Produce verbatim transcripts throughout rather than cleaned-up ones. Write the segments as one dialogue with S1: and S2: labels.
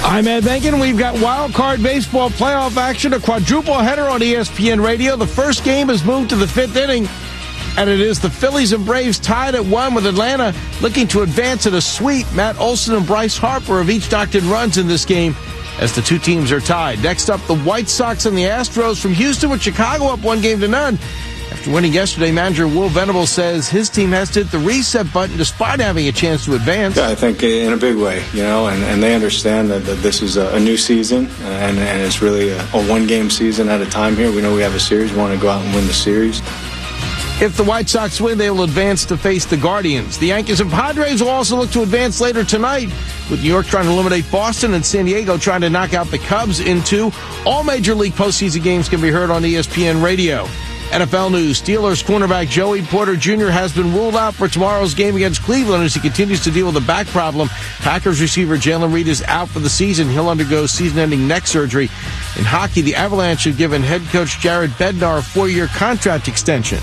S1: I'm Ed Benkin. We've got wild card baseball playoff action, a quadruple header on E S P N Radio. The first game has moved to the fifth inning, and it is the Phillies and Braves tied at one, with Atlanta looking to advance in a sweep. Matt Olson and Bryce Harper have each docked in runs in this game as the two teams are tied. Next up, the White Sox and the Astros from Houston, with Chicago up one game to none. After winning yesterday, manager Will Venables says his team has to hit the reset button despite having a chance to advance.
S2: Yeah, I think in a big way, you know, and, and they understand that, that this is a, a new season, and, and it's really a, a one-game season at a time here. We know we have a series. We want to go out and win the series.
S1: If the White Sox win, they will advance to face the Guardians. The Yankees and Padres will also look to advance later tonight, with New York trying to eliminate Boston and San Diego trying to knock out the Cubs in two. All Major League postseason games can be heard on E S P N Radio. N F L news, Steelers cornerback Joey Porter Junior has been ruled out for tomorrow's game against Cleveland as he continues to deal with a back problem. Packers receiver Jalen Reed is out for the season. He'll undergo season-ending neck surgery. In hockey, the Avalanche have given head coach Jared Bednar a four-year contract extension.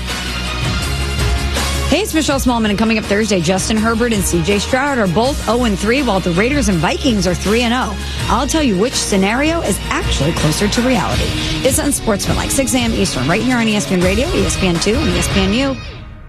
S3: Hey, it's Michelle Smallman, and coming up Thursday, Justin Herbert and C J Stroud are both oh and three, while the Raiders and Vikings are three and oh. I'll tell you which scenario is actually closer to reality. It's Unsportsmanlike, six a.m. Eastern, right here on E S P N Radio, E S P N two, and E S P N U.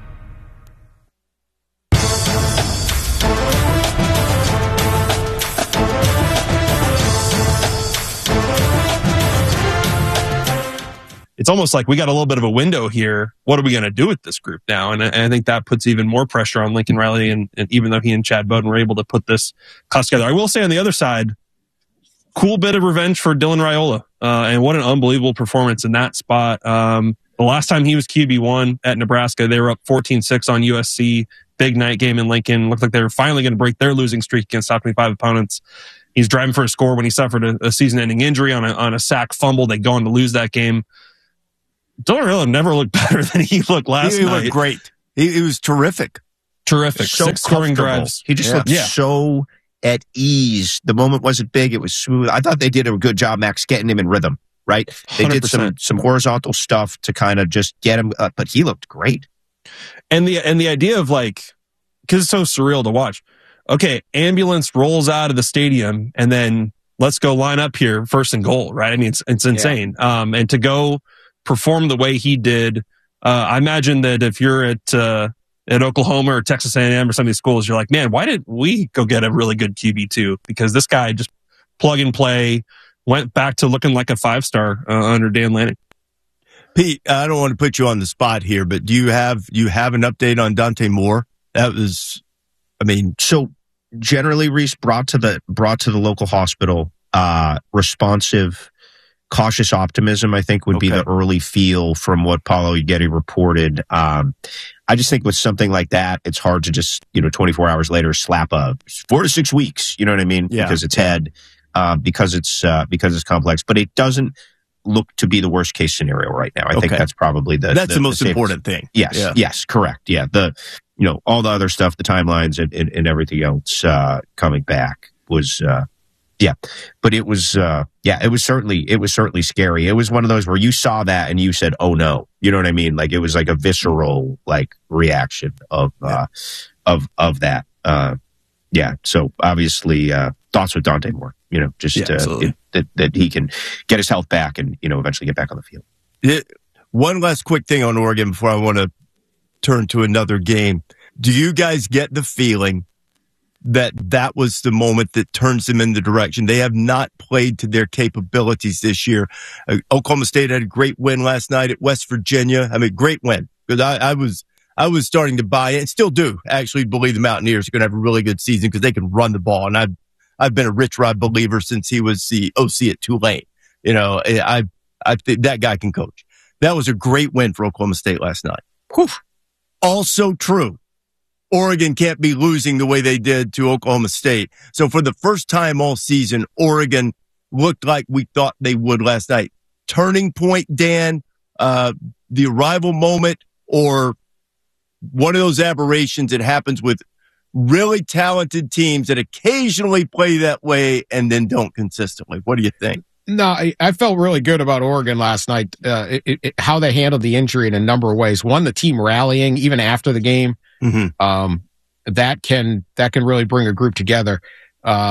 S4: It's almost like we got a little bit of a window here. What are we going to do with this group now? And I, and I think that puts even more pressure on Lincoln Riley. And, and even though he and Chad Bowden were able to put this class together, I will say on the other side, cool bit of revenge for Dylan Raiola. Uh, and what an unbelievable performance in that spot. Um, the last time he was Q B one at Nebraska, they were up fourteen six on U S C. Big night game in Lincoln. Looked like they were finally going to break their losing streak against top twenty-five opponents. He's driving for a score when he suffered a, a season-ending injury on a, on a sack fumble. They go on to lose that game. Dylan Raiola never looked better than he looked last
S5: he, he
S4: night.
S5: He looked great. He, he was terrific.
S4: Terrific.
S5: So
S4: Six scoring drives.
S5: He just
S4: yeah.
S5: looked
S4: yeah.
S5: so at ease. The moment wasn't big. It was smooth. I thought they did a good job, Max, getting him in rhythm, right? They
S4: one hundred
S5: did
S4: percent.
S5: some some horizontal stuff to kind of just get him, uh, but he looked great.
S4: And the and the idea of like, because it's so surreal to watch. Okay, ambulance rolls out of the stadium, and then let's go line up here first and goal, right? I mean, it's it's insane. Yeah. Um, and to go perform the way he did, uh, I imagine that if you're at uh, at Oklahoma or Texas A and M or some of these schools, you're like, man, why did we go get a really good Q B two? Because this guy just plug and play, went back to looking like a five star uh, under Dan Lanning.
S5: Pete, I don't want to put you on the spot here, but do you have you have an update on Dante Moore? That was, I mean,
S6: so generally, Reese brought to the brought to the local hospital, uh, responsive. Cautious optimism, I think, would okay. be the early feel from what Paulo Uggetti reported. Um, I just think with something like that, it's hard to just, you know, twenty-four hours later slap a four to six weeks, you know what I mean?
S5: Yeah.
S6: Because it's head, uh, because it's, uh, because it's complex, but it doesn't look to be the worst case scenario right now. I
S5: okay.
S6: think that's probably the,
S5: that's
S6: the,
S5: the most
S6: the
S5: important thing.
S6: Yes.
S5: Yeah.
S6: Yes. Correct. Yeah. The, you know, all the other stuff, the timelines and, and, and everything else, uh, coming back was, uh, yeah, but it was, uh, yeah, it was certainly, it was certainly scary. It was one of those where you saw that and you said, oh no, you know what I mean? Like it was like a visceral, like reaction of, uh, of, of that. Uh, yeah. So obviously, uh, thoughts with Dante Moore, you know, just,
S4: yeah,
S6: uh, it, that, that he can get his health back and, you know, eventually get back on the field.
S5: It, one last quick thing on Oregon before I want to turn to another game. Do you guys get the feeling that that was the moment that turns them in the direction? They have not played to their capabilities this year. Uh, Oklahoma State had a great win last night at West Virginia. I mean, great win. Because I, I was I was starting to buy it, and still do actually believe the Mountaineers are going to have a really good season because they can run the ball. And I've I've been a Rich Rod believer since he was the O C at Tulane. You know, I I think that guy can coach. That was a great win for Oklahoma State last night. Whew. Also true. Oregon can't be losing the way they did to Oklahoma State. So for the first time all season, Oregon looked like we thought they would last night. Turning point, Dan, uh, the arrival moment, or one of those aberrations that happens with really talented teams that occasionally play that way and then don't consistently. What do you think?
S1: No, I, I felt really good about Oregon last night, uh, it, it, how they handled the injury in a number of ways. One, the team rallying even after the game. Mm-hmm. Um, that can, that can really bring a group together. Um,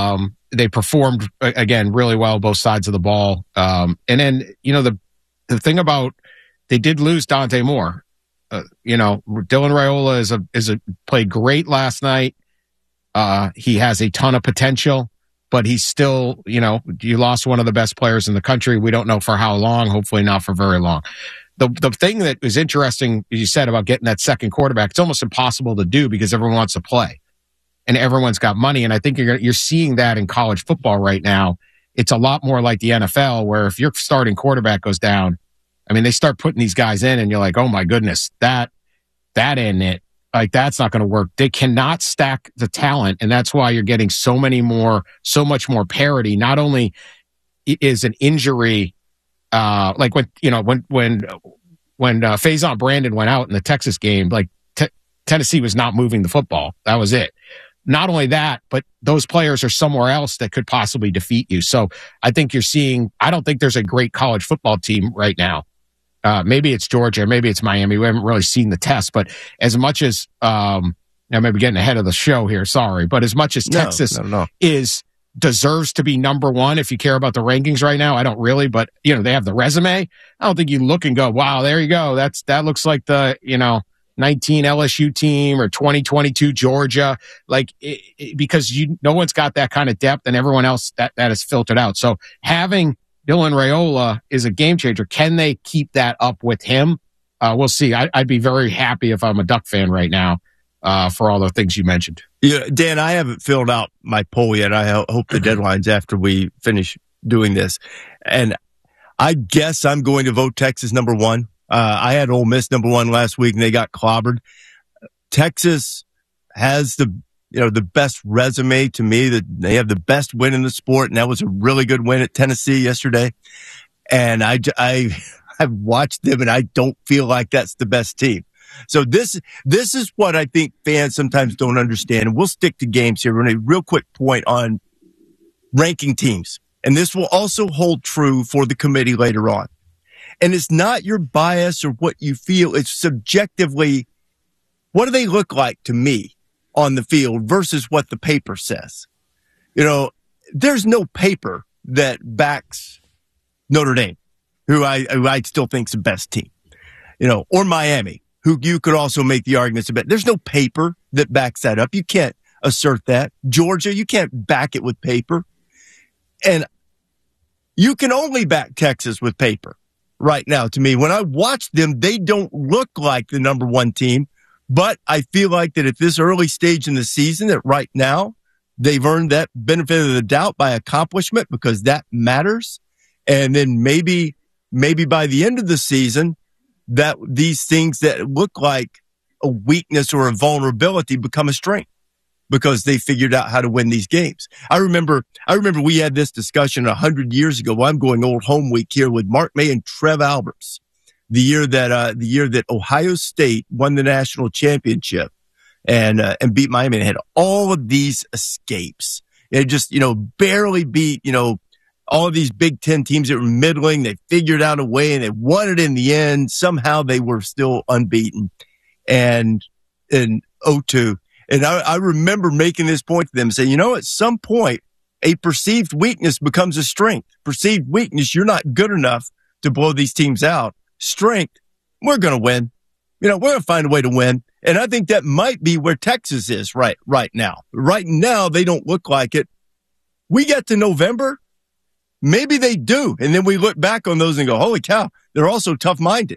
S7: they performed again really well both sides of the ball. Um, and then you know the the thing about they did lose Dante Moore. Uh, you know, Dylan Raiola is a is a played great last night. Uh, he has a ton of potential, but he's still, you know, you lost one of the best players in the country. We don't know for how long. Hopefully, not for very long. The the thing that is interesting, as you said, about getting that second quarterback, it's almost impossible to do because everyone wants to play, and everyone's got money. And I think you're you're seeing that in college football right now. It's a lot more like the N F L, where if your starting quarterback goes down, I mean, they start putting these guys in and you're like, oh my goodness, that, that ain't it. Like, that's not going to work. They cannot stack the talent. And that's why you're getting so many more, so much more parity. Not only is an injury, uh, like when, you know, when, when, when, uh, Faison Brandon went out in the Texas game, like t- Tennessee was not moving the football. That was it. Not only that, but those players are somewhere else that could possibly defeat you. So I think you're seeing, I don't think there's a great college football team right now. Uh, maybe it's Georgia, maybe it's Miami. We haven't really seen the test, but as much as, um, I may be getting ahead of the show here, sorry, but as much as
S5: No,
S7: Texas
S5: no, no.
S7: is, deserves to be number one, if you care about the rankings right now, I don't really, but you know, they have the resume. I don't think you look and go, wow, there you go. That's, that looks like the, you know, nineteen L S U team or twenty twenty-two Georgia, like it, it, because you, no one's got that kind of depth and everyone else that, that is filtered out. So having Dylan Raiola is a game changer. Can they keep that up with him? Uh, we'll see. I, I'd be very happy if I'm a Duck fan right now uh, for all the things you mentioned.
S5: Yeah, Dan, I haven't filled out my poll yet. I ho- hope the deadline's after we finish doing this. And I guess I'm going to vote Texas number one. Uh, I had Ole Miss number one last week and they got clobbered. Texas has the, you know, the best resume to me, that they have the best win in the sport. And that was a really good win at Tennessee yesterday. And I, I, I've watched them and I don't feel like that's the best team. So this, this is what I think fans sometimes don't understand. And we'll stick to games here. We're going to real quick point on ranking teams. And this will also hold true for the committee later on. And it's not your bias or what you feel. It's subjectively, what do they look like to me on the field versus what the paper says? You know, there's no paper that backs Notre Dame, who I, who I still think's the best team, you know, or Miami, who you could also make the arguments about. There's no paper that backs that up. You can't assert that. Georgia, you can't back it with paper. And you can only back Texas with paper right now. To me, when I watch them, they don't look like the number one team, but I feel like that at this early stage in the season, that right now they've earned that benefit of the doubt by accomplishment, because that matters. And then maybe, maybe by the end of the season, that these things that look like a weakness or a vulnerability become a strength, because they figured out how to win these games. I remember, I remember we had this discussion a hundred years ago. Well, I'm going old home week here with Mark May and Trev Alberts, the year that, uh, the year that Ohio State won the national championship and, uh, and beat Miami and had all of these escapes. They just, you know, barely beat, you know, all of these Big Ten teams that were middling. They figured out a way and they won it in the end. Somehow they were still unbeaten. And in oh two, and I, I remember making this point to them and saying, you know, at some point, a perceived weakness becomes a strength. Perceived weakness, you're not good enough to blow these teams out. Strength, we're going to win. You know, we're going to find a way to win. And I think that might be where Texas is right, right now. Right now, they don't look like it. We get to November, maybe they do. And then we look back on those and go, holy cow, they're also tough-minded.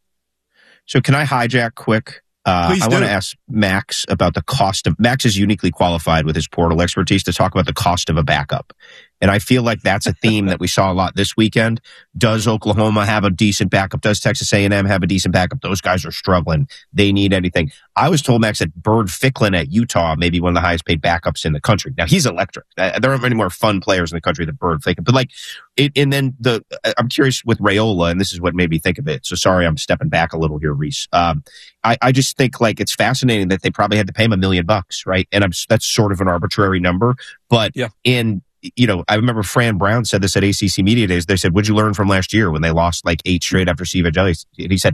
S6: So can I hijack quick? Uh, I want to ask Max about the cost of, Max is uniquely qualified with his portal expertise to talk about the cost of a backup. And I feel like that's a theme that we saw a lot this weekend. Does Oklahoma have a decent backup? Does Texas A and M have a decent backup? Those guys are struggling. They need anything. I was told, Max, that Bird Ficklin at Utah may be one of the highest paid backups in the country. Now, he's electric. There aren't many more fun players in the country than Bird Ficklin. But like, it, and then the, I'm curious with Raiola, and this is what made me think of it. So sorry, I'm stepping back a little here, Reese. Um, I, I just think like it's fascinating that they probably had to pay him a million bucks, right? And I'm, that's sort of an arbitrary number, but yeah. in, you know, I remember Fran Brown said this at A C C Media Days. They said, what'd you learn from last year when they lost like eight straight after Steve Ajay? And he said,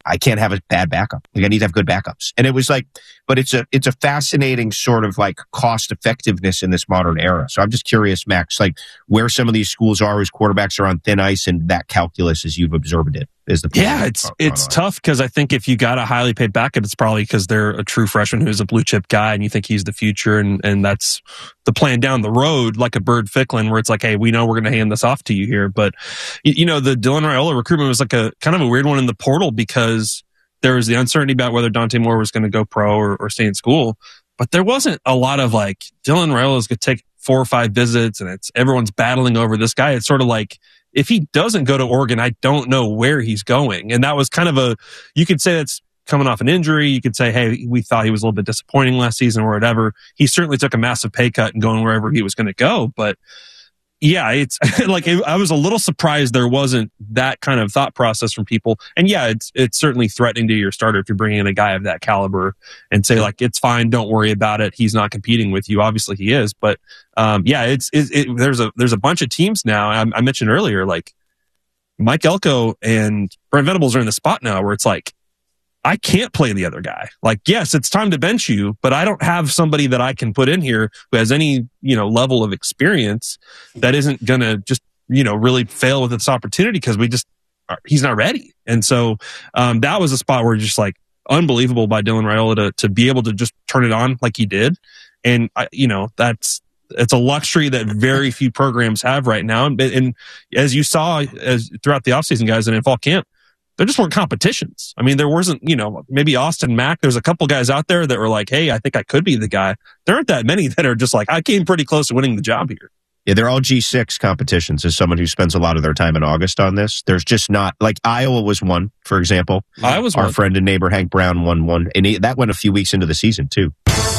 S6: I can't have a bad backup. Like I need to have good backups. And it was like, but it's a, it's a fascinating sort of like cost effectiveness in this modern era. So I'm just curious, Max, like where some of these schools are as quarterbacks are on thin ice and that calculus as you've observed it is the point.
S4: Yeah, it's, it's tough because I think if you got a highly paid backup, it's probably because they're a true freshman who's a blue chip guy and you think he's the future. And, and that's the plan down the road, like a Bird Ficklin, where it's like, hey, we know we're going to hand this off to you here. But, you, you know, the Dylan Raiola recruitment was like a kind of a weird one in the portal because there was the uncertainty about whether Dante Moore was going to go pro or, or stay in school. But there wasn't a lot of like, Dylan Raiola is going to take four or five visits and it's everyone's battling over this guy. It's sort of like, if he doesn't go to Oregon, I don't know where he's going. And that was kind of a, you could say that's coming off an injury. You could say, hey, we thought he was a little bit disappointing last season or whatever. He certainly took a massive pay cut and going wherever he was going to go. But yeah, it's like, it, I was a little surprised there wasn't that kind of thought process from people. And yeah, it's, it's certainly threatening to your starter if you're bringing in a guy of that caliber and say like, it's fine. Don't worry about it. He's not competing with you. Obviously he is, but um, yeah, it's, it, it, there's a, there's a bunch of teams now. I, I mentioned earlier, like Mike Elko and Brent Venables are in the spot now where it's like, I can't play the other guy. Like, yes, it's time to bench you, but I don't have somebody that I can put in here who has any, you know, level of experience that isn't going to just, you know, really fail with this opportunity because we just, he's not ready. And so um, that was a spot where just like unbelievable by Dylan Raiola to, to be able to just turn it on like he did. And, I, you know, that's, it's a luxury that very few programs have right now. And, and as you saw as throughout the offseason, guys, and in fall camp, there just weren't competitions. I mean, there wasn't, you know, maybe Austin Mack. There's a couple guys out there that were like, hey, I think I could be the guy. There aren't that many that are just like, I came pretty close to winning the job here.
S6: Yeah, they're all G six competitions. As someone who spends a lot of their time in August on this, there's just not, like Iowa was one, for example.
S4: Iowa was
S6: Our
S4: one.
S6: friend and neighbor Hank Brown won one. And he, that went a few weeks into the season, too.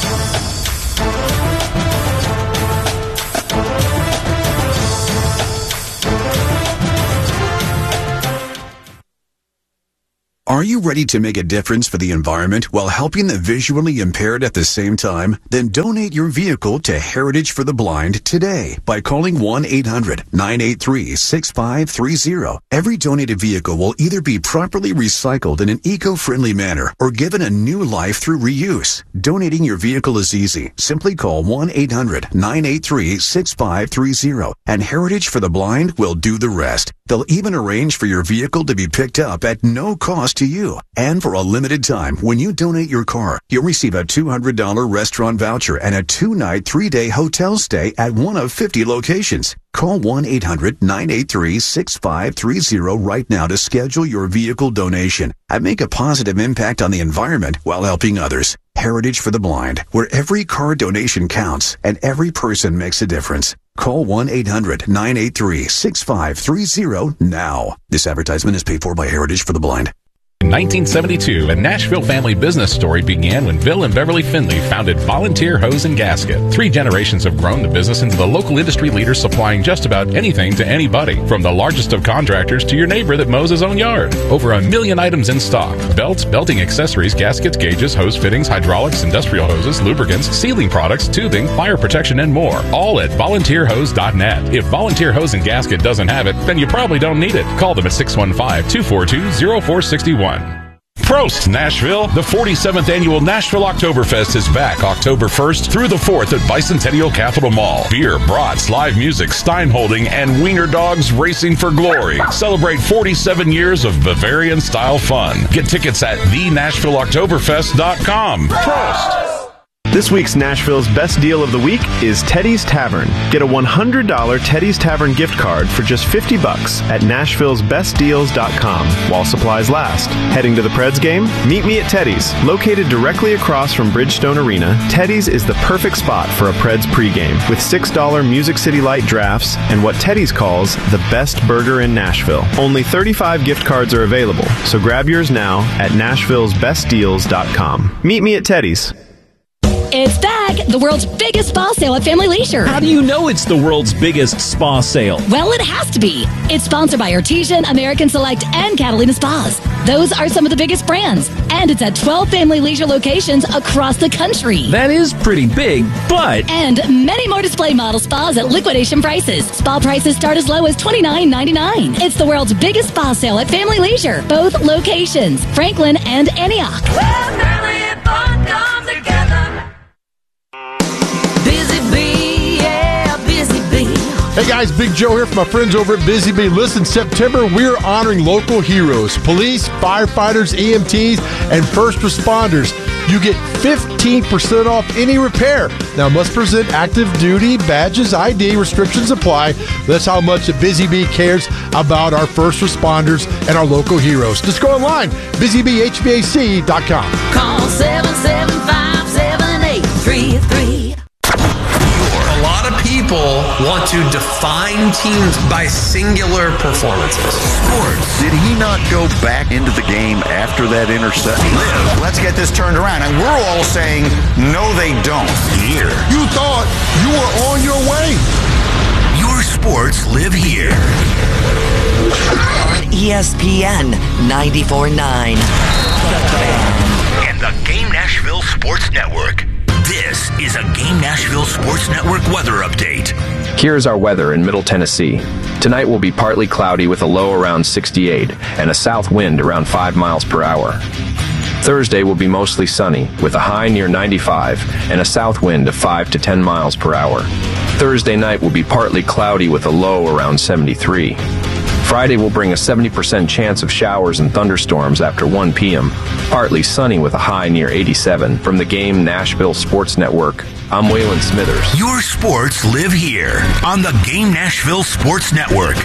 S8: Are you ready to make a difference for the environment while helping the visually impaired at the same time? Then donate your vehicle to Heritage for the Blind today by calling one eight hundred nine eight three six five three zero. Every donated vehicle will either be properly recycled in an eco-friendly manner or given a new life through reuse. Donating your vehicle is easy. Simply call one eight hundred nine eight three six five three zero and Heritage for the Blind will do the rest. They'll even arrange for your vehicle to be picked up at no cost to you. And for a limited time, when you donate your car, you'll receive a two hundred dollars restaurant voucher and a two-night, three-day hotel stay at one of fifty locations. Call one eight hundred nine eight three six five three zero right now to schedule your vehicle donation and make a positive impact on the environment while helping others. Heritage for the Blind, where every car donation counts and every person makes a difference. Call one eight hundred nine eight three six five three zero now. This advertisement is paid for by Heritage for the Blind.
S9: In nineteen seventy-two, a Nashville family business story began when Bill and Beverly Finley founded Volunteer Hose and Gasket. Three generations have grown the business into the local industry leader supplying just about anything to anybody, from the largest of contractors to your neighbor that mows his own yard. Over a million items in stock: belts, belting accessories, gaskets, gauges, hose fittings, hydraulics, industrial hoses, lubricants, sealing products, tubing, fire protection, and more. All at volunteer hose dot net. If Volunteer Hose and Gasket doesn't have it, then you probably don't need it. Call them at six one five, two four two, zero four six one. Prost, Nashville! The forty-seventh Annual Nashville Oktoberfest is back October first through the fourth at Bicentennial Capitol Mall. Beer, brats, live music, Steinholding, and wiener dogs racing for glory. Celebrate forty-seven years of Bavarian-style fun. Get tickets at the nashville oktoberfest dot com. Prost!
S10: This week's Nashville's best deal of the week is Teddy's Tavern. Get a one hundred dollars Teddy's Tavern gift card for just fifty bucks at nashville's best deals dot com while supplies last. Heading to the Preds game? Meet me at Teddy's. Located directly across from Bridgestone Arena, Teddy's is the perfect spot for a Preds pregame with six dollars Music City Light drafts and what Teddy's calls the best burger in Nashville. Only thirty-five gift cards are available, so grab yours now at nashville's best deals dot com. Meet me at Teddy's.
S11: It's back! The world's biggest spa sale at Family Leisure.
S12: How do you know it's the world's biggest spa sale?
S11: Well, it has to be. It's sponsored by Artesian, American Select, and Catalina Spas. Those are some of the biggest brands. And it's at twelve Family Leisure locations across the country.
S12: That is pretty big, but...
S11: And many more display model spas at liquidation prices. Spa prices start as low as twenty-nine ninety-nine. It's the world's biggest spa sale at Family Leisure. Both locations, Franklin and Antioch.
S13: Well, family and fun come together. Busy Bee, yeah, Busy Bee.
S14: Hey guys, Big Joe here from my friends over at Busy Bee. Listen, September, we're honoring local heroes, police, firefighters, E M Ts, and first responders. You get fifteen percent off any repair. Now, must present active duty badges, I D, restrictions apply. That's how much Busy Bee cares about our first responders and our local heroes. Just go online, busy bee h v a c dot com.
S13: Call seven seven five, seven eight three three.
S15: A lot of people want to define teams by singular performances.
S16: Sports. Did he not go back into the game after that interception?
S17: Live. Let's get this turned around. And we're all saying, no, they don't.
S16: Here.
S17: You thought you were on your way.
S16: Your sports live here.
S18: On E S P N ninety-four point nine.
S16: And the Game Nashville Sports Network. This is a Game Nashville Sports Network weather update.
S19: Here's our weather in Middle Tennessee. Tonight will be partly cloudy with a low around sixty-eight and a south wind around five miles per hour. Thursday will be mostly sunny with a high near ninety-five and a south wind of five to ten miles per hour. Thursday night will be partly cloudy with a low around seventy-three. Friday will bring a seventy percent chance of showers and thunderstorms after one p.m. Partly sunny with a high near eighty-seven. From the Game Nashville Sports Network, I'm Waylon Smithers.
S16: Your sports live here on the Game Nashville Sports Network.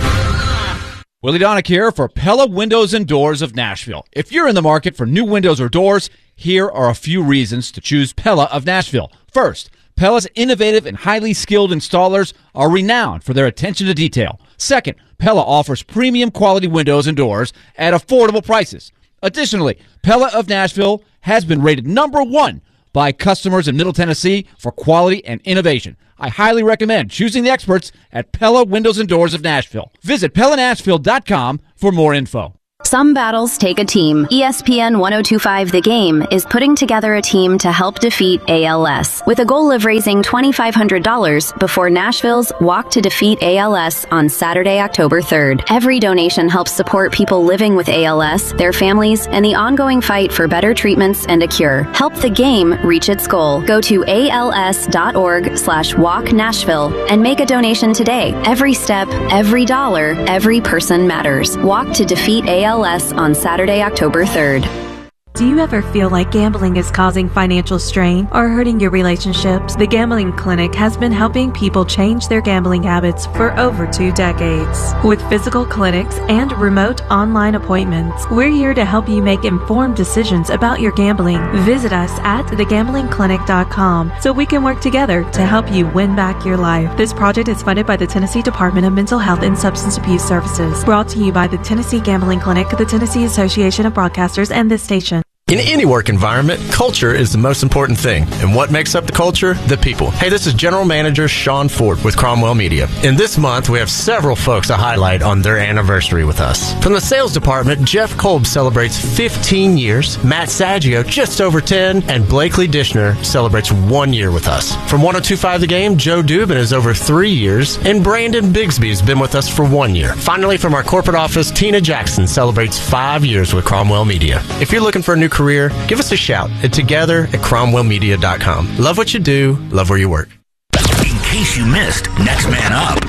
S20: Willie Donick here for Pella Windows and Doors of Nashville. If you're in the market for new windows or doors, here are a few reasons to choose Pella of Nashville. First, Pella's innovative and highly skilled installers are renowned for their attention to detail. Second, Pella offers premium quality windows and doors at affordable prices. Additionally, Pella of Nashville has been rated number one by customers in Middle Tennessee for quality and innovation. I highly recommend choosing the experts at Pella Windows and Doors of Nashville. Visit pella nashville dot com for more info.
S21: Some battles take a team. E S P N ten twenty-five The Game is putting together a team to help defeat A L S with a goal of raising twenty-five hundred dollars before Nashville's Walk to Defeat A L S on Saturday, October third. Every donation helps support people living with A L S, their families, and the ongoing fight for better treatments and a cure. Help the game reach its goal. Go to A L S dot org slash walk Nashville and make a donation today. Every step, every dollar, every person matters. Walk to Defeat A L S on Saturday, October third.
S22: Do you ever feel like gambling is causing financial strain or hurting your relationships? The Gambling Clinic has been helping people change their gambling habits for over two decades. With physical clinics and remote online appointments, we're here to help you make informed decisions about your gambling. Visit us at the gambling clinic dot com so we can work together to help you win back your life. This project is funded by the Tennessee Department of Mental Health and Substance Abuse Services. Brought to you by the Tennessee Gambling Clinic, the Tennessee Association of Broadcasters, and this station.
S23: In any work environment, culture is the most important thing. And what makes up the culture? The people. Hey, this is General Manager Sean Ford with Cromwell Media. And this month, we have several folks to highlight on their anniversary with us. From the sales department, Jeff Kolb celebrates fifteen years, Matt Saggio just over ten, and Blakely Dishner celebrates one year with us. From ten twenty-five The Game, Joe Dubin is over three years, and Brandon Bigsby has been with us for one year. Finally, from our corporate office, Tina Jackson celebrates five years with Cromwell Media. If you're looking for a new career, give us a shout at together at cromwell media dot com. Love what you do, love where you work.
S16: In case you missed, Next Man Up.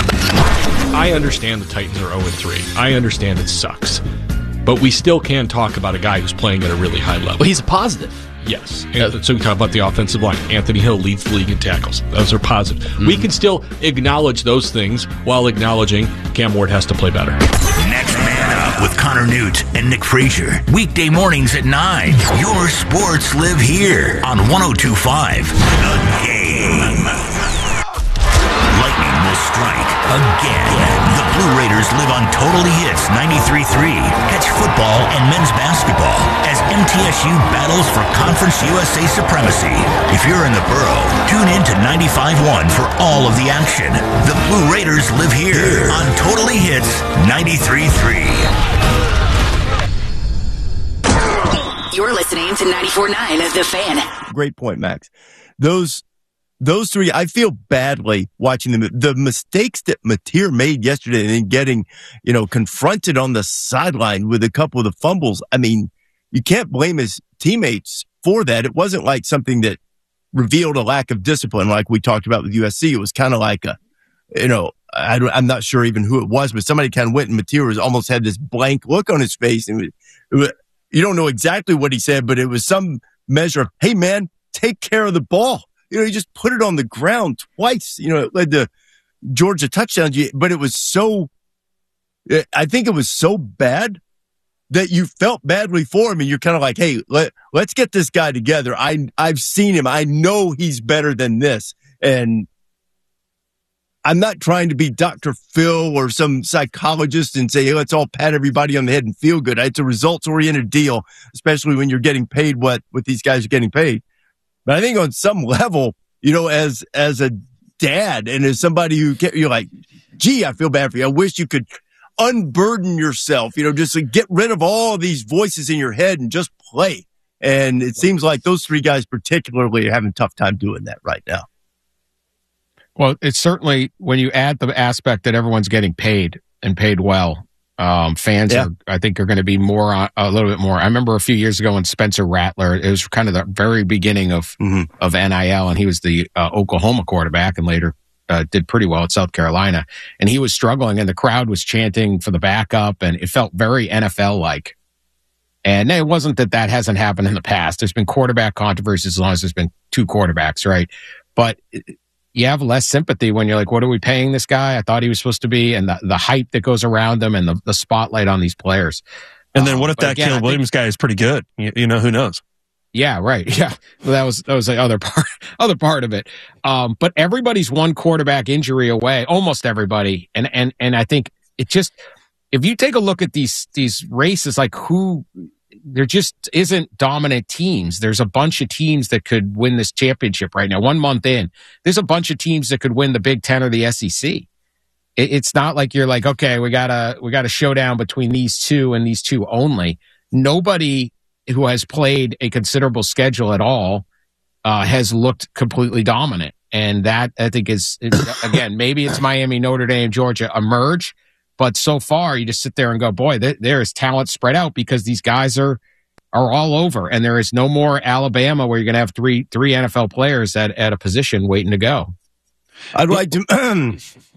S24: I understand the Titans are oh and three. I understand it sucks. But we still can talk about a guy who's playing at a really high level.
S25: Well, he's a positive.
S24: Yes. And so we talk about the offensive line. Anthony Hill leads the league in tackles. Those are positive. Mm-hmm. We can still acknowledge those things while acknowledging Cam Ward has to play better.
S16: Next Man Up with Connor Newt and Nick Frazier. Weekday mornings at nine. Your sports live here on ten twenty-five The Game. Lightning will strike again. The Blue Raiders live on Totally Hits ninety-three point three. Catch football and men's basketball as M T S U battles for Conference U S A supremacy. If you're in the borough, tune in to ninety-five point one for all of the action. The Blue Raiders live here on Totally Hits ninety-three point three.
S1: You're listening to ninety-four point nine of The Fan.
S5: Great point, Max. Those those three, I feel badly watching them. The mistakes that Mateer made yesterday and then getting, you know, confronted on the sideline with a couple of the fumbles. I mean, you can't blame his teammates for that. It wasn't like something that revealed a lack of discipline like we talked about with U S C. It was kind of like a, you know, I don't, I'm not sure even who it was, but somebody kind of went and Mateer was almost had this blank look on his face. And it, it was, you don't know exactly what he said, but it was some measure of, hey, man, take care of the ball. You know, he just put it on the ground twice. You know, it led to Georgia touchdowns, but it was so, I think it was so bad that you felt badly for him. And you're kind of like, hey, let, let's get this guy together. I, I've seen him. I know he's better than this. And I'm not trying to be Doctor Phil or some psychologist and say, hey, let's all pat everybody on the head and feel good. It's a results-oriented deal, especially when you're getting paid what, what these guys are getting paid. But I think on some level, you know, as as a dad and as somebody who get, you're like, gee, I feel bad for you. I wish you could unburden yourself, you know, just like get rid of all of these voices in your head and just play. And it seems like those three guys particularly are having a tough time doing that right now.
S6: Well, it's certainly when you add the aspect that everyone's getting paid and paid well. Um, fans, yeah. are, I think, are going to be more, on, a little bit more. I remember a few years ago when Spencer Rattler, it was kind of the very beginning of mm-hmm. of N I L, and he was the uh, Oklahoma quarterback and later uh, did pretty well at South Carolina. And he was struggling, and the crowd was chanting for the backup, and it felt very N F L-like. And it wasn't that that hasn't happened in the past. There's been quarterback controversies as long as there's been two quarterbacks, right? But you have less sympathy when you're like, what are we paying this guy? I thought he was supposed to be, and the, the hype that goes around them and the, the spotlight on these players.
S4: And then what if
S6: um,
S4: that
S6: again,
S4: Caleb Williams guy is pretty good? You, you know, who knows?
S6: Yeah, right. Yeah. Well, that was, that was the other part, other part of it. Um, but everybody's one quarterback injury away, almost everybody. And, and, and I think it just, if you take a look at these, these races, like who, there just isn't dominant teams. There's a bunch of teams that could win this championship right now. One month in, there's a bunch of teams that could win the Big Ten or the S E C. It, it's not like you're like, okay, we got a, we got a showdown between these two and these two only. Nobody who has played a considerable schedule at all, uh, has looked completely dominant. And that I think is, is again, maybe it's Miami, Notre Dame, Georgia emerge. But so far, you just sit there and go, boy, th- there is talent spread out because these guys are are all over. And there is no more Alabama where you're going to have three three N F L players at, at a position waiting to go.
S5: I'd like to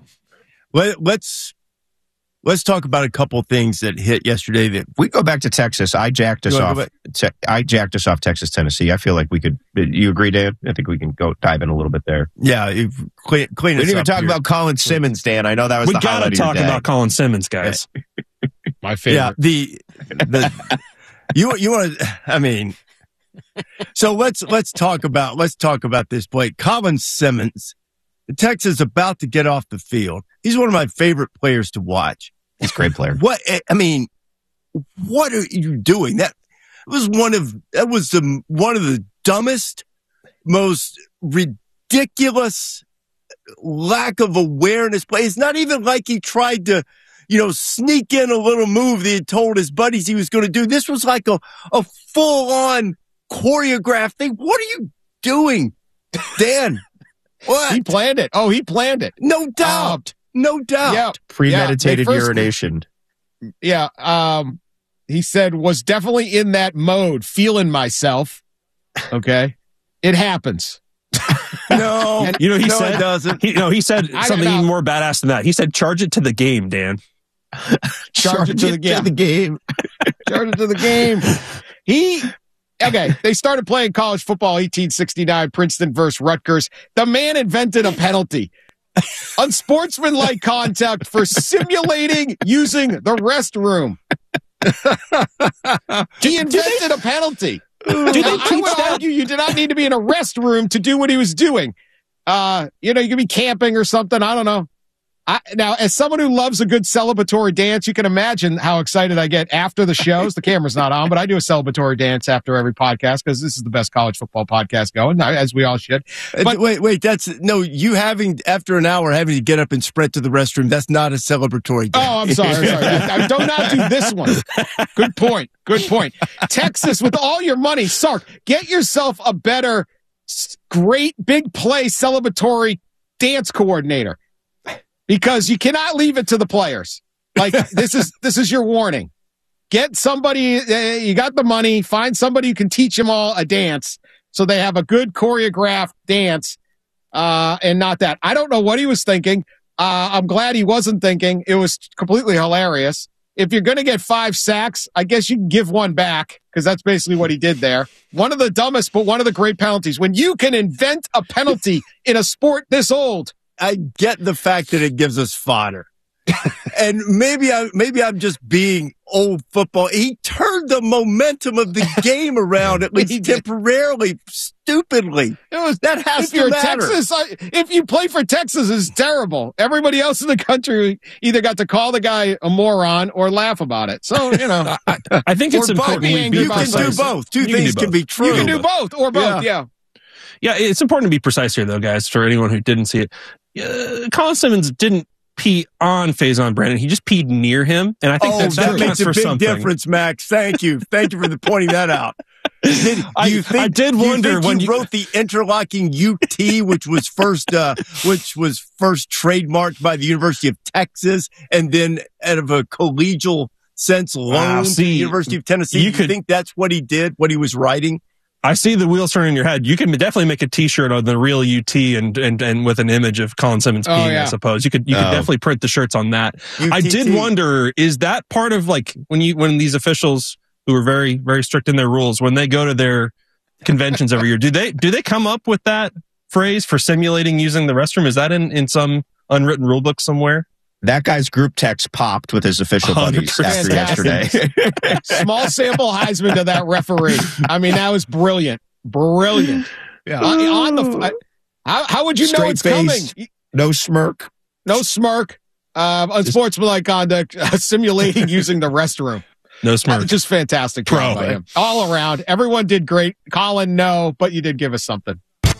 S5: let, let's let's talk about a couple things that hit yesterday. That
S6: we go back to Texas. I jacked us off. Te- I jacked us off Texas, Tennessee. I feel like we could. You agree, Dan? I think we can go dive in a little bit there.
S5: Yeah, clean, clean.
S6: We didn't even talk here. about Colin Simmons, Dan. I know that was
S4: we
S6: the
S4: gotta
S6: highlight
S4: talk
S6: of your day.
S4: about Colin Simmons, guys.
S6: My favorite.
S5: Yeah, the the you you want to? I mean, so let's let's talk about let's talk about this play. Colin Simmons, Texas about to get off the field. He's one of my favorite players to watch.
S6: He's a great player.
S5: What I mean, what are you doing? That was one of that was the one of the dumbest, most ridiculous lack of awareness play. It's not even like he tried to, you know, sneak in a little move that he told his buddies he was going to do. This was like a, a full on choreographed thing. What are you doing, Dan? What?
S6: He planned it. Oh, he planned it.
S5: No doubt. Um, No doubt.
S6: Yeah. Premeditated
S5: yeah,
S6: urination.
S5: Yeah.
S6: Um, he said, was definitely in that mode, feeling myself. Okay. It happens.
S5: No.
S4: You know, he
S5: no,
S4: said,
S5: it doesn't.
S4: He, no, he said something even more badass than that. He said, charge it to the game, Dan.
S6: charge, charge it to the game. To the game. charge it to the game. He, okay, they started playing college football eighteen sixty-nine, Princeton versus Rutgers. The man invented a penalty. Unsportsmanlike contact for simulating using the restroom. He invented a penalty. Now, I would argue you did not need to be in a restroom to do what he was doing. Uh, you know, you could be camping or something. I don't know.
S2: I, now, as someone who loves a good celebratory dance, you can imagine how excited I get after the shows. The camera's not on, but I do a celebratory dance after every podcast because this is the best college football podcast going, as we all should.
S5: But wait, wait, that's no, you having, after an hour, having to get up and sprint to the restroom, that's not a celebratory dance.
S2: Oh, I'm sorry. I'm sorry. I, I do not do this one. Good point. Good point. Texas, with all your money, Sark, get yourself a better, great, big play celebratory dance coordinator. Because you cannot leave it to the players. Like, this is this is your warning. Get somebody, uh, you got the money, find somebody who can teach them all a dance so they have a good choreographed dance uh, and not that. I don't know what he was thinking. Uh, I'm glad he wasn't thinking. It was completely hilarious. If you're going to get five sacks, I guess you can give one back because that's basically what he did there. One of the dumbest, but one of the great penalties. When you can invent a penalty in a sport this old,
S5: I get the fact that it gives us fodder. And maybe I maybe I'm just being old football. He turned the momentum of the game around, at least temporarily, stupidly.
S2: It was,
S5: that has
S2: if
S5: to
S2: you're
S5: matter.
S2: Texas, I, if you play for Texas, it's terrible. Everybody else in the country either got to call the guy a moron or laugh about it. So, you know.
S4: I, I think it's
S2: or both.
S4: important.
S2: Be
S5: you can do both. Two
S4: you
S5: things
S4: can,
S5: can be true.
S2: You can do both or both, yeah.
S4: yeah. Yeah, it's important to be precise here, though, guys, for anyone who didn't see it. Uh, Colin Simmons didn't pee on Faison Brandon. He just peed near him. And I think
S5: oh,
S4: that,
S5: that
S4: that
S5: makes a
S4: for
S5: big
S4: something.
S5: difference, Max. Thank you. Thank you for the pointing that out. Did, do
S4: I,
S5: you think,
S4: I did
S5: do you
S4: wonder
S5: think
S4: when
S5: you
S4: you
S5: wrote the interlocking U T, which was first, uh, which was first trademarked by the University of Texas, and then out of a collegial sense loaned
S4: wow, see,
S5: to the University of Tennessee.
S4: You
S5: do you
S4: could
S5: think that's what he did? What he was writing?
S4: I see the wheels turning in your head. You can definitely make a T-shirt on the real U T and and and with an image of Colin Simmons peeing.
S2: Oh, yeah.
S4: I suppose you could you could
S6: Oh.
S4: definitely print the shirts on that.
S5: U T T.
S4: I did wonder, is that part of like when you when these officials who are very very strict in their rules, when they go to their conventions every year, do they do they come up with that phrase for simulating using the restroom? Is that in in some unwritten rule book somewhere?
S6: That guy's group text popped with his official buddies after yesterday.
S2: Small sample Heisman to that referee. I mean, that was brilliant. Brilliant.
S5: Yeah.
S2: Uh, on the, how, how would you know
S6: Straight
S2: it's
S6: face,
S2: coming?
S6: No smirk.
S2: No smirk. Uh, unsportsmanlike conduct, uh, simulating using the restroom.
S4: No smirk.
S2: Uh, just fantastic job
S4: Pro.
S2: by him. All around. Everyone did great. Colin, no, but you did give us something.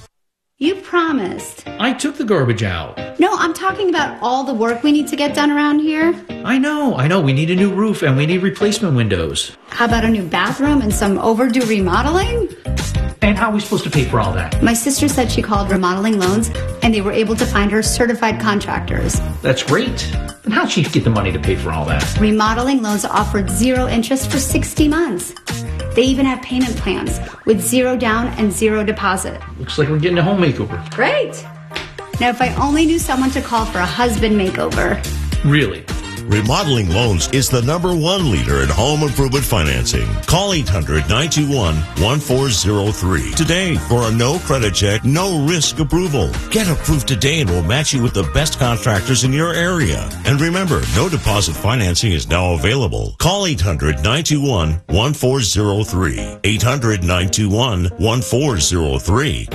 S3: You promised.
S12: I took the garbage out.
S3: No, I'm talking about all the work we need to get done around here.
S12: I know, I know. We need a new roof and we need replacement windows.
S3: How about a new bathroom and some overdue remodeling?
S12: And how are we supposed to pay for all that?
S3: My sister said she called Remodeling Loans and they were able to find her certified contractors.
S12: That's great. And how'd she get the money to pay for all that?
S3: Remodeling Loans offered zero interest for sixty months. They even have payment plans with zero down and zero deposit.
S12: Looks like we're getting a home makeover.
S3: Great. Now, if I only knew someone to call for a husband makeover.
S12: Really?
S7: Remodeling Loans is the number one leader in home improvement financing. Call eight hundred, nine two one, one four zero three today for a no credit check, no risk approval. Get approved today and we'll match you with the best contractors in your area. And remember, no deposit financing is now available. Call eight hundred, nine two one, one four zero three. eight hundred, nine two one, one four zero three.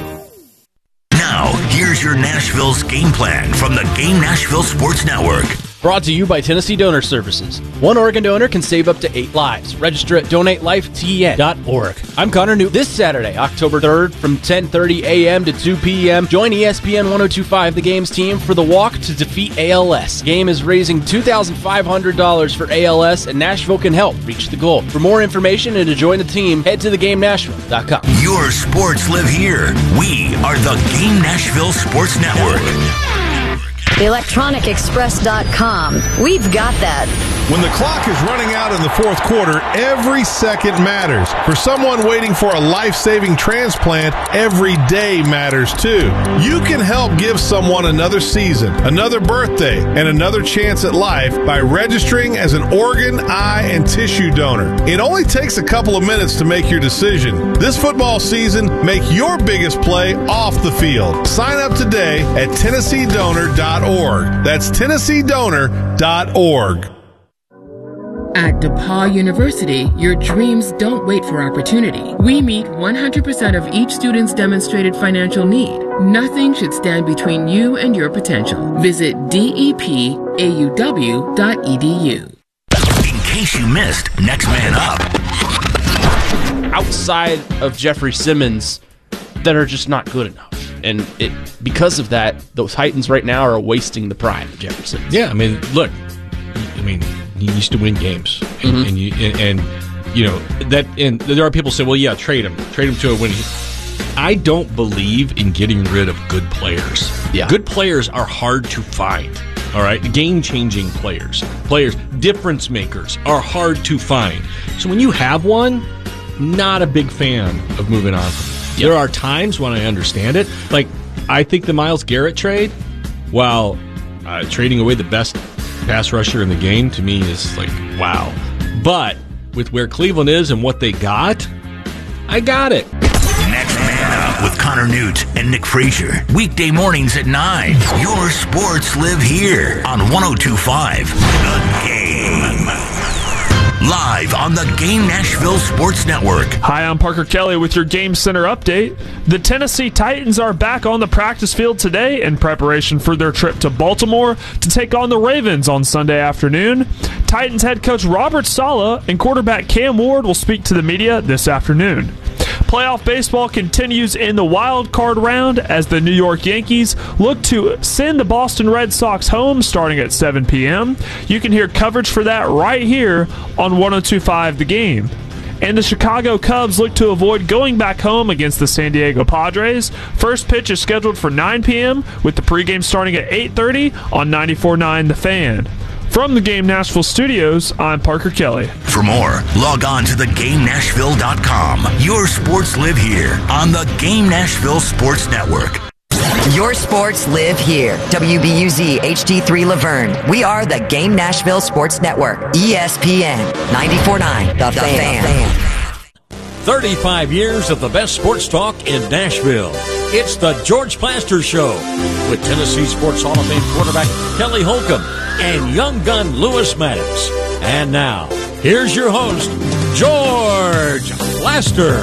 S16: Now, here's your Nashville's game plan from the Game Nashville Sports Network.
S8: Brought to you by Tennessee Donor Services. One organ donor can save up to eight lives. Register at donate life T N dot org. I'm Connor Newt. This Saturday, October third, from ten thirty a.m. to two p.m., join E S P N ten twenty-five The Game's team for the Walk to Defeat A L S. The Game is raising two thousand five hundred dollars for A L S, and Nashville can help reach the goal. For more information and to join the team, head to the game nashville dot com.
S16: Your sports live here. We are the Game Nashville Sports Network.
S25: electronic express dot com. We've got that.
S26: When the clock is running out in the fourth quarter, every second matters. For someone waiting for a life-saving transplant, every day matters too. You can help give someone another season, another birthday, and another chance at life by registering as an organ, eye, and tissue donor. It only takes a couple of minutes to make your decision. This football season, make your biggest play off the field. Sign up today at tennessee donor dot org. That's tennessee donor dot org.
S27: At DePaul University, your dreams don't wait for opportunity. We meet one hundred percent of each student's demonstrated financial need. Nothing should stand between you and your potential. Visit D E P A U W dot E D U.
S16: In case you missed, next man up.
S8: Outside of Jeffrey Simmons that are just not good enough. And it because of that, those Titans right now are wasting the prime of Jeffrey Simmons.
S24: Yeah, I mean, look, I mean, he used to win games. And,
S8: Mm-hmm.
S24: and, you, and, and you know, that, and there are people who say, well, yeah, trade him. Trade him to a winning. I don't believe in getting rid of good players.
S8: Yeah.
S24: Good players are hard to find. All right. Game-changing players, players, difference makers are hard to find. So when you have one, not a big fan of moving on from it. There are times when I understand it. Like, I think the Myles Garrett trade, while uh, trading away the best pass rusher in the game, to me is like, wow. But with where Cleveland is and what they got, I got it.
S16: Next man up with Connor Newt and Nick Frazier. Weekday mornings at nine. Your sports live here on one oh two point five The Game. Live on the Game Nashville Sports Network.
S9: Hi, I'm Parker Kelly with your Game Center update. The Tennessee Titans are back on the practice field today in preparation for their trip to Baltimore to take on the Ravens on Sunday afternoon. Titans head coach Robert Saleh and quarterback Cam Ward will speak to the media this afternoon. Playoff baseball continues in the wild card round as the New York Yankees look to send the Boston Red Sox home starting at seven p.m. You can hear coverage for that right here on one oh two point five The Game. And the Chicago Cubs look to avoid going back home against the San Diego Padres. First pitch is scheduled for nine p.m. with the pregame starting at eight thirty on ninety-four point nine The Fan. From the Game Nashville studios, I'm Parker Kelly.
S16: For more, log on to the game nashville dot com. Your sports live here on the Game Nashville Sports Network.
S18: Your sports live here. W B U Z H D three Laverne. We are the Game Nashville Sports Network. E S P N ninety-four point nine The, the Fan. Fan.
S10: thirty-five years of the best sports talk in Nashville. It's the George Plaster Show with Tennessee Sports Hall of Fame quarterback Kelly Holcomb and young gun Lewis Maddox. And now, here's your host, George Plaster.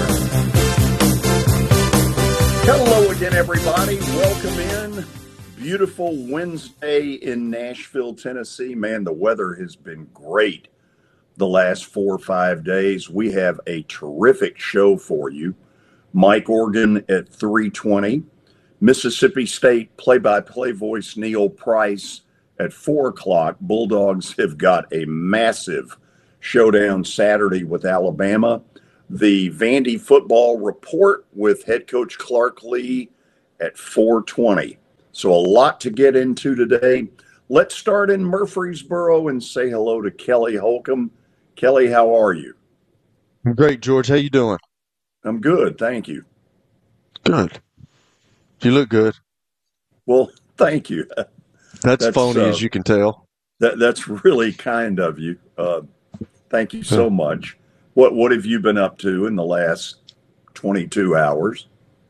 S11: Hello again, everybody. Welcome in. Beautiful Wednesday in Nashville, Tennessee. Man, the weather has been great the last four or five days. We have a terrific show for you. Mike Organ at three twenty. Mississippi State play-by-play voice Neil Price at four o'clock. Bulldogs have got a massive showdown Saturday with Alabama. The Vandy football report with head coach Clark Lee at four twenty. So a lot to get into today. Let's start in Murfreesboro and say hello to Kelly Holcomb. Kelly, how are you?
S13: I'm great, George. How you doing?
S11: I'm good, thank you.
S13: Good. You look good.
S11: Well, thank you.
S13: That's,
S11: that's
S13: phony,
S11: uh,
S13: as you can tell.
S11: That that's really kind of you. Uh, thank you so much. What what have you been up to in the last twenty-two hours?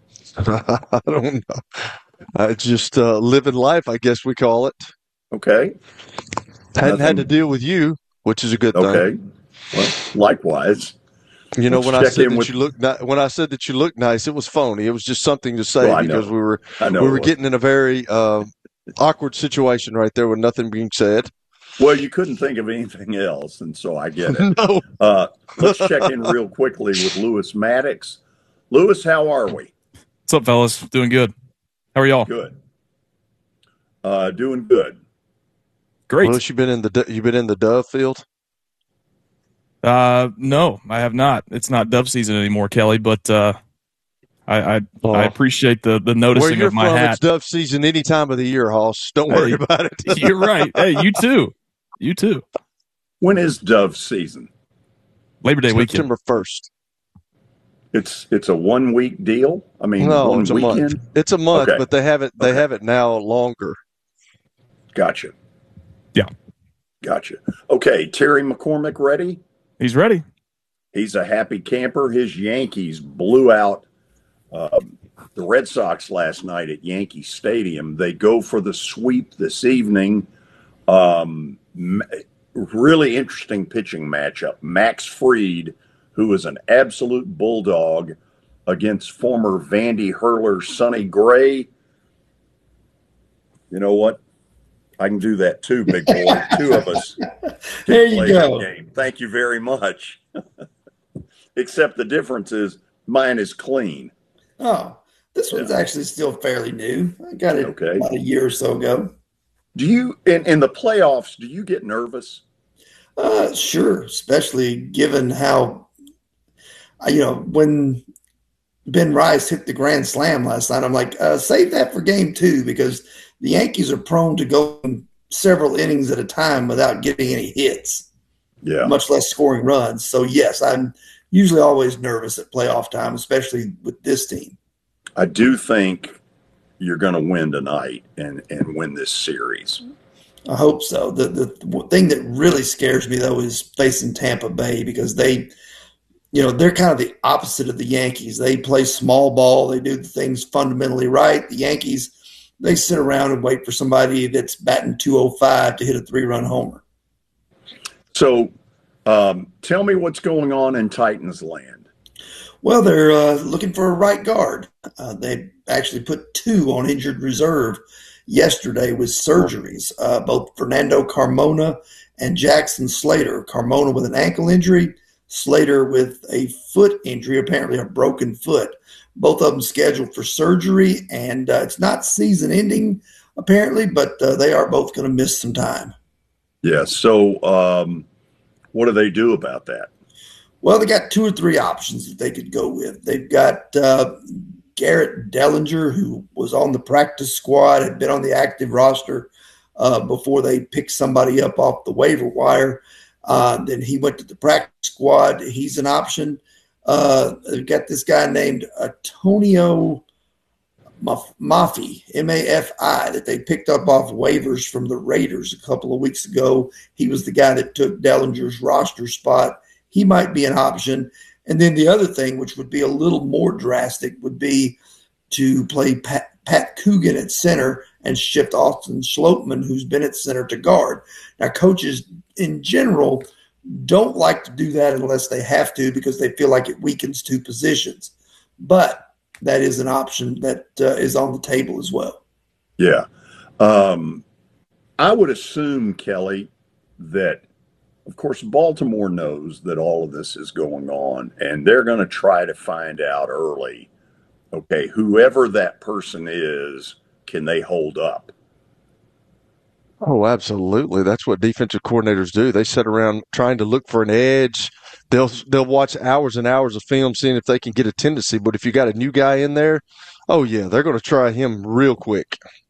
S13: I don't know. I just uh, living life, I guess we call it.
S11: Okay.
S13: Hadn't had to deal with you, which is a good thing.
S11: Okay. Well, likewise.
S13: You know,
S11: Let's
S13: when I
S11: check
S13: said
S11: in
S13: that
S11: with-
S13: you look ni- when I said that you look nice, it was phony. It was just something to say
S11: Well, I know.
S13: because we were
S11: I know
S13: we
S11: it
S13: were
S11: was.
S13: getting in a very uh, awkward situation right there with nothing being said.
S11: Well, you couldn't think of anything else, and so I get it.
S13: No.
S11: Uh, let's check in real quickly with Lewis Maddox. Lewis, how are we?
S14: What's up, fellas? Doing good. How are y'all?
S11: Good. Uh, doing good.
S14: Great.
S13: Lewis, you been in the do- you been in the dove field?
S14: Uh, no, I have not. It's not dove season anymore, Kelly. But uh, I I,
S13: Oh.
S14: I appreciate the the
S13: Where
S14: noticing
S13: you're
S14: of my
S13: from,
S14: hat.
S13: it's dove season any time of the year, Hoss. Don't worry
S14: Hey,
S13: about it.
S14: You're right. Hey, you too. You too.
S11: When is dove season?
S14: Labor Day weekend.
S13: September first.
S11: It's it's a one week deal. I mean,
S13: No,
S11: one
S13: it's a
S11: weekend.
S13: month. It's a month,
S11: Okay.
S13: but they have it. They have it now longer.
S11: Gotcha.
S14: Yeah.
S11: Gotcha. Okay, Terry McCormick ready?
S14: He's ready.
S11: He's a happy camper. His Yankees blew out um, the Red Sox last night at Yankee Stadium. They go for the sweep this evening. Um, m- really interesting pitching matchup. Max Fried, who is an absolute bulldog, against former Vandy hurler Sonny Gray. You know what? I can do that too, big boy. Two of us can
S15: there you
S11: play
S15: go.
S11: that game. Thank you very much. Except the difference is mine is clean.
S15: Oh, this one's
S11: Yeah.
S15: actually still fairly new. I got it
S11: Okay.
S15: about a year or so ago.
S11: Do you in, in the playoffs? Do you get nervous?
S15: Uh, sure, especially given how, uh, you know, when Ben Rice hit the grand slam last night, I'm like, uh, save that for game two because the Yankees are prone to going several innings at a time without getting any hits,
S11: Yeah.
S15: much less scoring runs. So, yes, I'm usually always nervous at playoff time, especially with this team.
S11: I do think you're going to win tonight and, and win this series.
S15: I hope so. The, the thing that really scares me, though, is facing Tampa Bay because they – you know, they're kind of the opposite of the Yankees. They play small ball. They do the things fundamentally right. The Yankees, they sit around and wait for somebody that's batting two oh five to hit a three-run homer.
S11: So um, tell me what's going on in Titans land.
S15: Well, they're uh, looking for a right guard. Uh, they actually put two on injured reserve yesterday with surgeries, uh, both Fernando Carmona and Jackson Slater. Carmona with an ankle injury, Slater with a foot injury, apparently a broken foot. Both of them scheduled for surgery, and uh, it's not season-ending, apparently, but uh, they are both going to miss some time.
S11: Yeah, so um, what do they do about that?
S15: Well, they got two or three options that they could go with. They've got uh, Garrett Dellinger, who was on the practice squad, had been on the active roster uh, before they picked somebody up off the waiver wire. Uh, then he went to the practice squad. He's an option. Uh, they've got this guy named Antonio Mafi, M A F I, that they picked up off waivers from the Raiders a couple of weeks ago. He was the guy that took Dellinger's roster spot. He might be an option. And then the other thing, which would be a little more drastic, would be to play Pat, Pat Coogan at center and shift Austin Schlottman, who's been at center, to guard. Now, coaches in general don't like to do that unless they have to because they feel like it weakens two positions. But that is an option that uh, is on the table as well.
S11: Yeah. Um, I would assume, Kelly, that, of course, Baltimore knows that all of this is going on, and they're going to try to find out early, okay, whoever that person is, can they hold up?
S13: Oh, absolutely. That's what defensive coordinators do. They sit around trying to look for an edge. They'll they'll watch hours and hours of film, seeing if they can get a tendency. But if you got a new guy in there, oh, yeah, they're going to try him real quick.